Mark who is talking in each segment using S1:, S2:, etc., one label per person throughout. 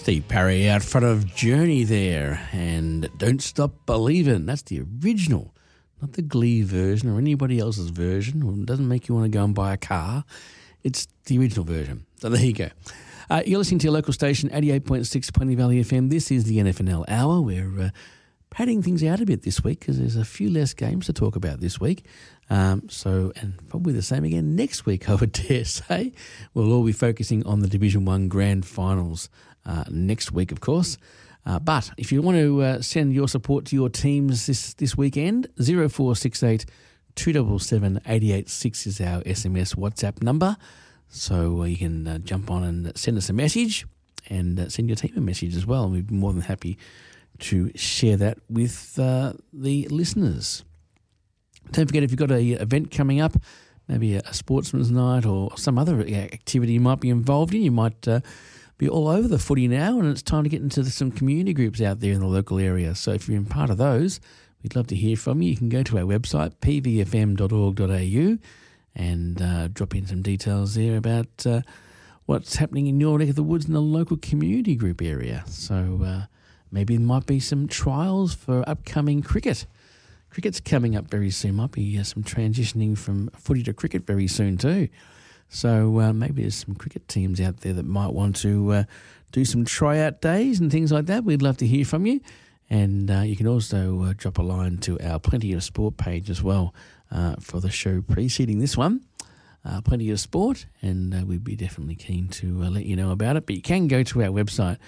S1: Steve Parry out front of Journey there, and Don't Stop Believin'. That's the original, not the Glee version or anybody else's version. It doesn't make you want to go and buy a car. It's the original version. So there you go. You're listening to your local station, 88.6 Plenty Valley FM. This is the NFNL Hour. We're padding things out a bit this week because there's a few less games to talk about this week. And probably the same again next week, I would dare say. We'll all be focusing on the Division 1 Grand Finals next week, of course. But if you want to send your support to your teams this weekend, 0468 277 886 is our SMS WhatsApp number. So you can jump on and send us a message and send your team a message as well. And we'd be more than happy to share that with the listeners. Don't forget, if you've got an event coming up, maybe a sportsman's night or some other activity you might be involved in, you might be all over the footy now, and it's time to get into some community groups out there in the local area. So if you're in part of those, we'd love to hear from you. You can go to our website, pvfm.org.au, and drop in some details there about what's happening in your neck of the woods in the local community group area. So maybe there might be some trials for upcoming cricket. Cricket's coming up very soon. Might be some transitioning from footy to cricket very soon too. So maybe there's some cricket teams out there that might want to do some tryout days and things like that. We'd love to hear from you. And you can also drop a line to our Plenty of Sport page as well for the show preceding this one. Plenty of Sport, and we'd be definitely keen to let you know about it. But you can go to our website,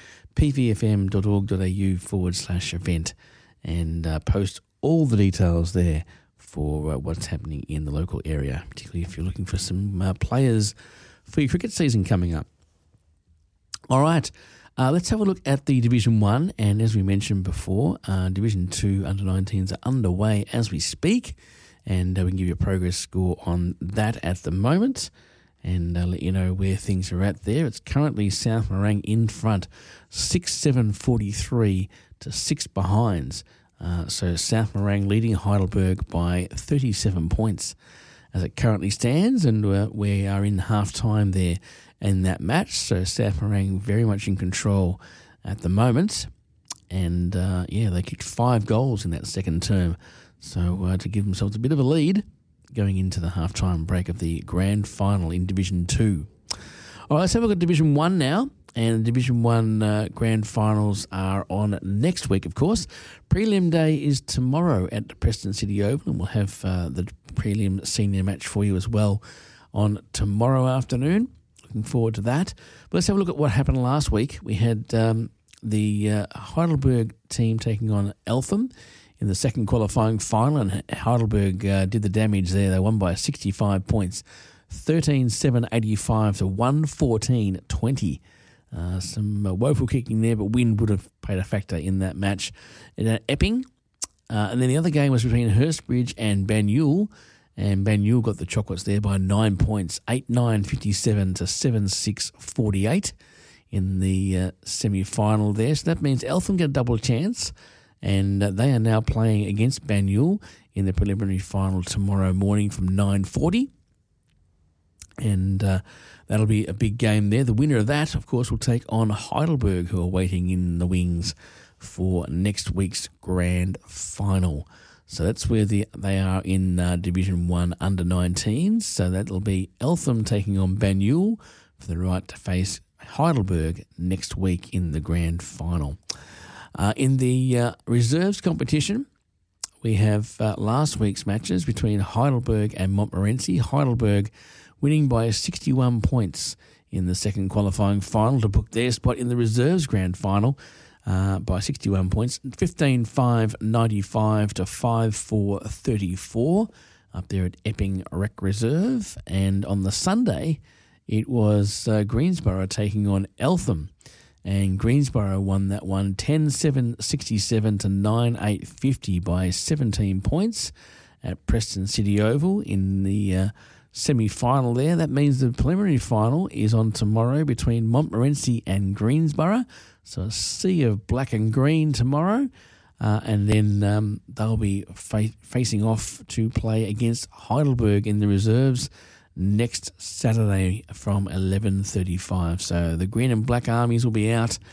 S1: pvfm.org.au/event, and post all the details there for what's happening in the local area, particularly if you're looking for some players for your cricket season coming up. All right, let's have a look at the Division 1, and as we mentioned before, Division 2 under-19s are underway as we speak, and we can give you a progress score on that at the moment and let you know where things are at there. It's currently South Morang in front, 6-7-43 to 6 behinds. So South Morang leading Heidelberg by 37 points as it currently stands, and we are in half-time there in that match. So South Morang very much in control at the moment. And, they kicked 5 goals in that second term. So to give themselves a bit of a lead going into the half-time break of the grand final in Division 2. All right, let's have a look at Division 1 now. And Division 1 grand finals are on next week, of course. Prelim day is tomorrow at the Preston City Oval, and we'll have the prelim senior match for you as well on tomorrow afternoon. Looking forward to that. But let's have a look at what happened last week. We had the Heidelberg team taking on Eltham in the second qualifying final, and Heidelberg did the damage there. They won by 65 points, 13-7-85 to 114-20. Some woeful kicking there, but wind would have played a factor in that match. At Epping, and then the other game was between Hurstbridge and Banyule, and Banyule got the chocolates there by 9 points, 8-9-57 to 7-6-48 in the semi-final there. So that means Eltham get a double chance, and they are now playing against Banyule in the preliminary final tomorrow morning from 9:40. And that'll be a big game there. The winner of that, of course, will take on Heidelberg, who are waiting in the wings for next week's grand final. So that's where they are in Division 1 under-19s. So that'll be Eltham taking on Banyule for the right to face Heidelberg next week in the grand final. In the reserves competition, we have last week's matches between Heidelberg and Montmorency. Heidelberg winning by 61 points in the second qualifying final to book their spot in the reserves grand final by 61 points, 15-5-95 to 5-4-34 up there at Epping Rec Reserve. And on the Sunday, it was Greensborough taking on Eltham, and Greensborough won that one 10-7-67 to 9-8-50 by 17 points at Preston City Oval in the semi-final there. That means the preliminary final is on tomorrow between Montmorency and Greensborough. So a sea of black and green tomorrow. And then they'll be facing off to play against Heidelberg in the reserves next Saturday from 11:35. So the green and black armies will be out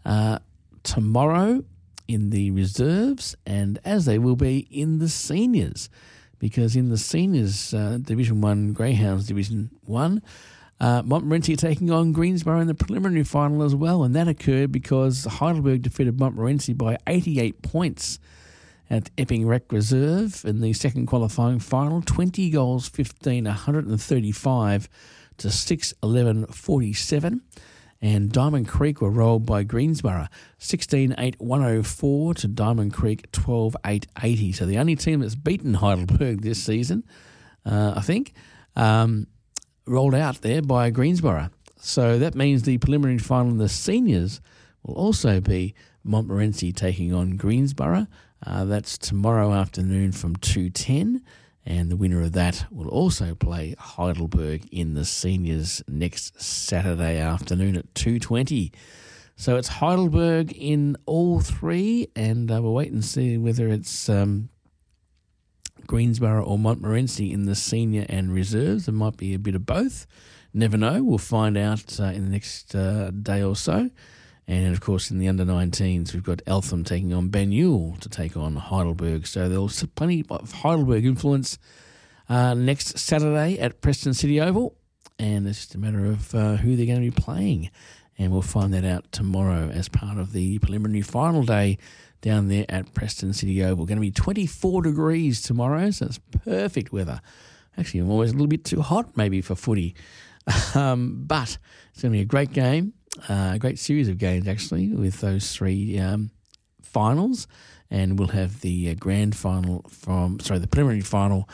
S1: tomorrow in the reserves, and as they will be in the seniors, because in the seniors, Division 1, Greyhounds Division 1, Montmorency taking on Greensborough in the preliminary final as well, and that occurred because Heidelberg defeated Montmorency by 88 points at Epping Rec Reserve in the second qualifying final, 20 goals, 15, 135 to 6, 11, 47. And Diamond Creek were rolled by Greensborough, 16-8, 104 to Diamond Creek, 12-8, 80. So the only team that's beaten Heidelberg this season, I think, rolled out there by Greensborough. So that means the preliminary final in the seniors will also be Montmorency taking on Greensborough. That's tomorrow afternoon from 2:10. And the winner of that will also play Heidelberg in the seniors next Saturday afternoon at 2:20. So it's Heidelberg in all three, and we'll wait and see whether it's Greensborough or Montmorency in the senior and reserves. There might be a bit of both. Never know. We'll find out in the next day or so. And, of course, in the under-19s, we've got Eltham taking on Banyule to take on Heidelberg. So there's plenty of Heidelberg influence next Saturday at Preston City Oval. And it's just a matter of who they're going to be playing. And we'll find that out tomorrow as part of the preliminary final day down there at Preston City Oval. Going to be 24 degrees tomorrow, so it's perfect weather. Actually, I'm always a little bit too hot maybe for footy. But it's going to be a great game. A great series of games, actually, with those three finals. And we'll have the grand final the preliminary final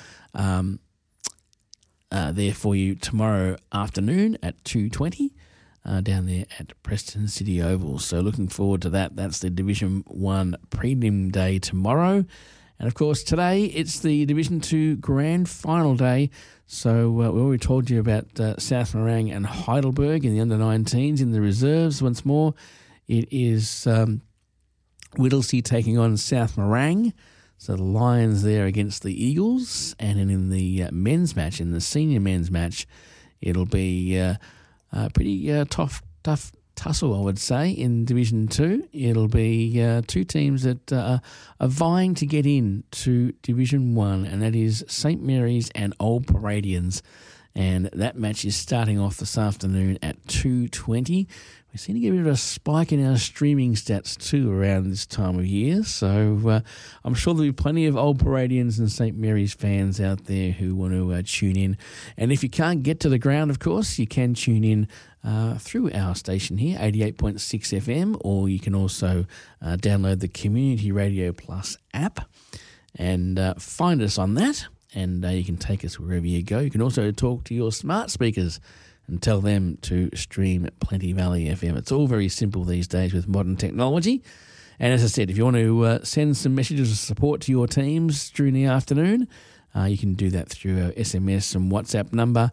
S1: there for you tomorrow afternoon at 2:20 down there at Preston City Oval. So looking forward to that. That's the Division 1 prelim day tomorrow. And, of course, today it's the Division 2 grand final day. So we already told you about South Morang and Heidelberg in the under-19s. In the reserves, once more, it is Whittlesea taking on South Morang. So the Lions there against the Eagles. And then in the men's match, in the senior men's match, it'll be a pretty tough tussle, I would say, in Division 2. It'll be two teams that are vying to get in to Division 1, and that is St Mary's and Old Paradians. And that match is starting off this afternoon at 2:20. We seem to get a bit of a spike in our streaming stats too around this time of year. So I'm sure there'll be plenty of Old Paradians and St Mary's fans out there who want to tune in. And if you can't get to the ground, of course, you can tune in through our station here, 88.6 FM, or you can also download the Community Radio Plus app and find us on that. And you can take us wherever you go. You can also talk to your smart speakers and tell them to stream Plenty Valley FM. It's all very simple these days with modern technology. And as I said, if you want to send some messages of support to your teams during the afternoon, you can do that through our SMS and WhatsApp number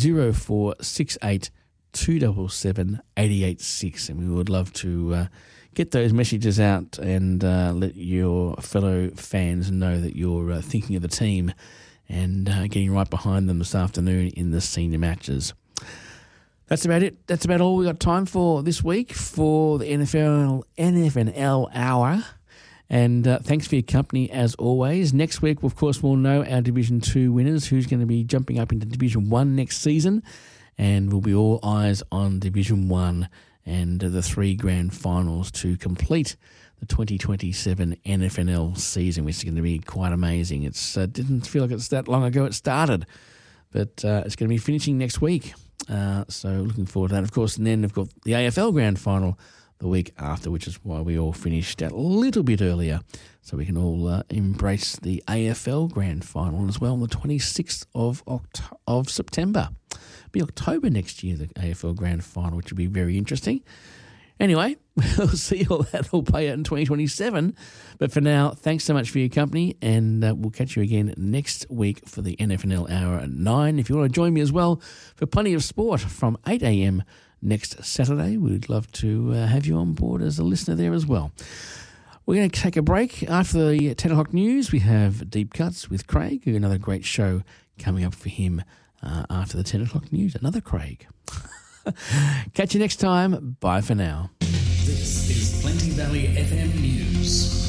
S1: 0468 277 886. And we would love to get those messages out and let your fellow fans know that you're thinking of the team and getting right behind them this afternoon in the senior matches. That's about it. That's about all we got time for this week for the NFNL Hour. And thanks for your company as always. Next week, of course, we'll know our Division 2 winners, who's going to be jumping up into Division 1 next season. And we'll be all eyes on Division 1 and the three grand finals to complete the 2027 NFNL season, which is going to be quite amazing. It didn't feel like it's that long ago it started, but it's going to be finishing next week. So looking forward to that, of course. And then we've got the AFL grand final the week after, which is why we all finished a little bit earlier, so we can all embrace the AFL grand final as well on the 26th of September. It'll be October next year, the AFL grand final, which will be very interesting. Anyway, we'll see all that will play out in 2027. But for now, thanks so much for your company, and we'll catch you again next week for the NFNL Hour at 9. If you want to join me as well for Plenty of Sport from 8 a.m. next Saturday, we'd love to have you on board as a listener there as well. We're going to take a break. After the 10 o'clock news, we have Deep Cuts with Craig, another great show coming up for him after the 10 o'clock news. Another Craig. Catch you next time. Bye for now.
S2: This is Plenty Valley FM News.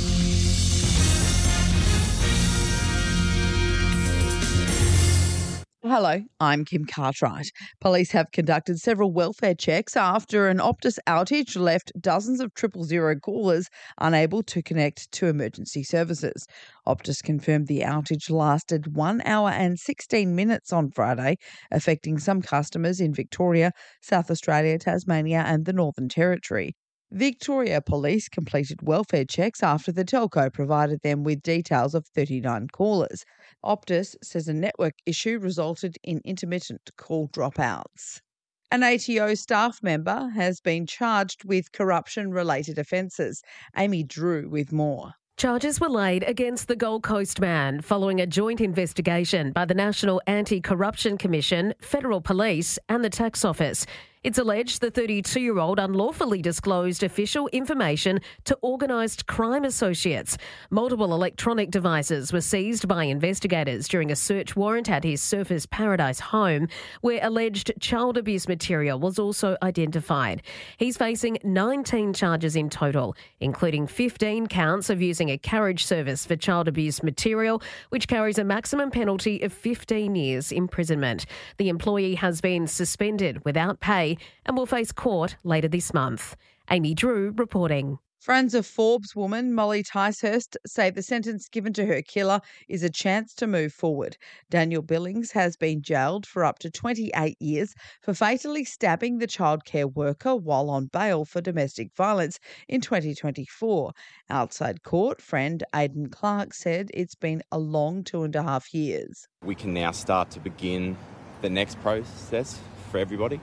S3: Hello, I'm Kim Cartwright. Police have conducted several welfare checks after an Optus outage left dozens of 000 callers unable to connect to emergency services. Optus confirmed the outage lasted 1 hour and 16 minutes on Friday, affecting some customers in Victoria, South Australia, Tasmania and the Northern Territory. Victoria Police completed welfare checks after the telco provided them with details of 39 callers. Optus says a network issue resulted in intermittent call dropouts. An ATO staff member has been charged with corruption-related offences. Amy Drew with more.
S4: Charges were laid against the Gold Coast man following a joint investigation by the National Anti-Corruption Commission, Federal Police and the Tax Office. It's alleged the 32-year-old unlawfully disclosed official information to organised crime associates. Multiple electronic devices were seized by investigators during a search warrant at his Surfers Paradise home, where alleged child abuse material was also identified. He's facing 19 charges in total, including 15 counts of using a carriage service for child abuse material, which carries a maximum penalty of 15 years imprisonment. The employee has been suspended without pay and will face court later this month. Amy Drew reporting.
S3: Friends of Forbes woman Molly Ticehurst say the sentence given to her killer is a chance to move forward. Daniel Billings has been jailed for up to 28 years for fatally stabbing the childcare worker while on bail for domestic violence in 2024. Outside court, friend Aidan Clark said it's been a long 2.5 years.
S5: We can now start to begin the next process for everybody.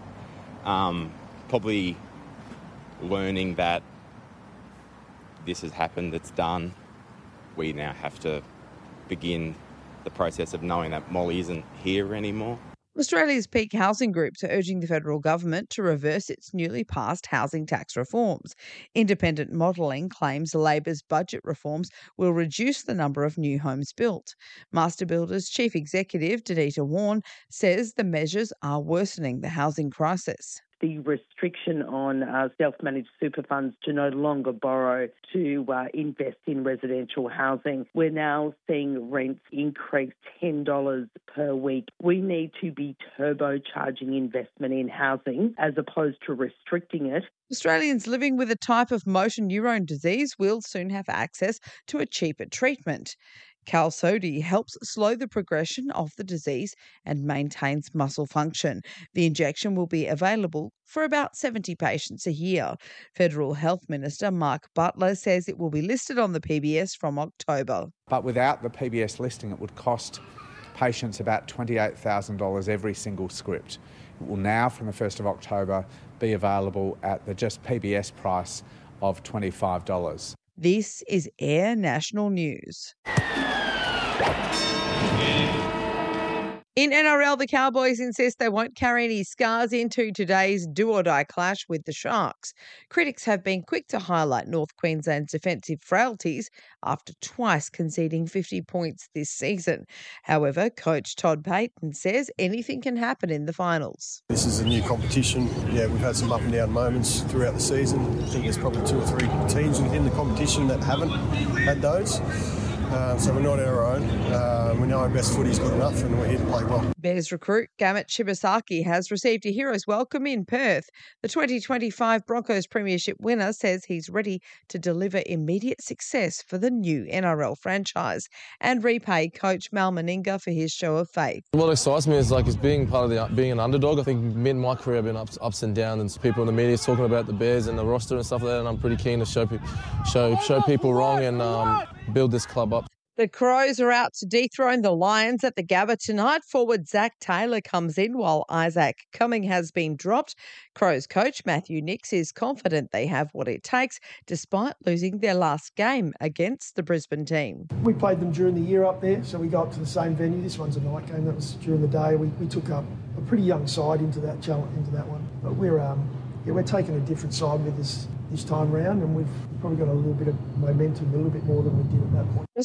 S5: Probably learning that this has happened, it's done. We now have to begin the process of knowing that Molly isn't here anymore.
S3: Australia's peak housing groups are urging the federal government to reverse its newly passed housing tax reforms. Independent modelling claims Labor's budget reforms will reduce the number of new homes built. Master Builders Chief Executive Danita Warren says the measures are worsening the housing crisis.
S6: The restriction on self-managed super funds to no longer borrow to invest in residential housing. We're now seeing rents increase $10 per week. We need to be turbocharging investment in housing as opposed to restricting it.
S3: Australians living with a type of motor neurone disease will soon have access to a cheaper treatment. Qalsody helps slow the progression of the disease and maintains muscle function. The injection will be available for about 70 patients a year. Federal Health Minister Mark Butler says it will be listed on the PBS from October.
S7: But without the PBS listing, it would cost patients about $28,000 every single script. It will now, from the 1st of October, be available at the just PBS price of $25.
S3: This is Air National News. In NRL, the Cowboys insist they won't carry any scars into today's do-or-die clash with the Sharks. Critics have been quick to highlight North Queensland's defensive frailties after twice conceding 50 points this season. However, coach Todd Payten says anything can happen in the finals.
S8: This is a new competition. Yeah, we've had some up and down moments throughout the season. I think there's probably 2 or 3 teams within the competition that haven't had those. So we're not our own. We know our best footy's good enough and we're here to play well.
S3: Bears recruit Gamut Shibasaki has received a hero's welcome in Perth. The 2025 Broncos Premiership winner says he's ready to deliver immediate success for the new NRL franchise and repay coach Mal Meninga for his show of faith.
S9: What excites me is being part of being an underdog. I think in my career I've been ups and downs, and people in the media talking about the Bears and the roster and stuff like that, and I'm pretty keen to show people wrong and build this club up.
S3: The Crows are out to dethrone the Lions at the Gabba tonight. Forward Zach Taylor comes in while Isaac Cumming has been dropped. Crows coach Matthew Nicks is confident they have what it takes despite losing their last game against the Brisbane team.
S10: We played them during the year up there, so we go up to the same venue. This one's a night game. That was during the day. We took up a pretty young side into that challenge, into that one. But we're taking a different side with this time round, and we've probably got a little bit of momentum, a little bit more than we did at that point.